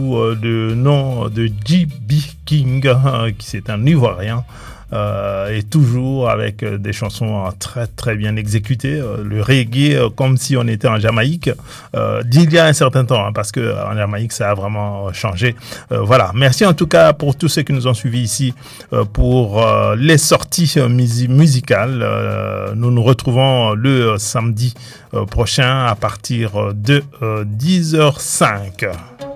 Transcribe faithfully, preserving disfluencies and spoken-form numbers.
euh, le nom de J B King, euh, qui c'est un Ivoirien. Euh, et toujours avec euh, des chansons euh, très très bien exécutées, euh, le reggae euh, comme si on était en Jamaïque euh, d'il y a un certain temps, hein, parce que euh, en Jamaïque ça a vraiment euh, changé. Euh, voilà, merci en tout cas pour tous ceux qui nous ont suivis ici euh, pour euh, les sorties euh, mus- musicales. Euh, nous nous retrouvons le euh, samedi euh, prochain à partir de euh, dix heures zéro cinq.